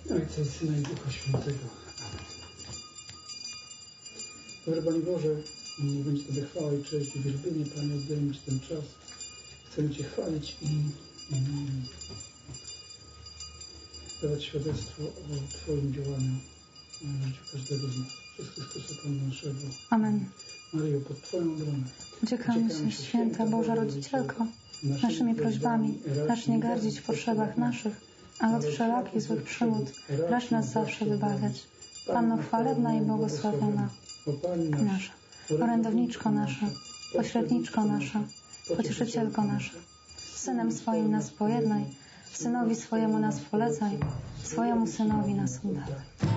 Ojca i Syna i Ducha Świętego. Dobry Panie Boże, niech będzie Tobie chwała i cześć i wielbienie. Panie, oddajemy Ci ten czas. Chcemy Cię chwalić i dawać świadectwo o Twoim działaniu w życiu każdego z nas. Przez Chrystusa Pana naszego. Amen. Maryjo, pod Twoją obronę. Uciekamy się, Święta Boża Rodzicielko, naszymi prośbami racz nie gardzić w potrzebach naszych, ale od wszelakich złych przygód racz nas zawsze wybawiać. Panno chwalebna i błogosławiona nasza, orędowniczko nasza, pośredniczko nasza, pocieszycielko nasza, z Synem swoim nas pojednaj, Synowi swojemu nas polecaj, swojemu Synowi nas oddawaj.